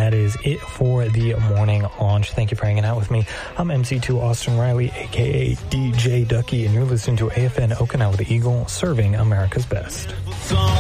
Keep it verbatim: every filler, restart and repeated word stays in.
that is it for the morning launch. Thank you for hanging out with me. I'm M C two Austin Riley, a k a. D J Ducky, and you're listening to A F N Okinawa the Eagle, serving America's best.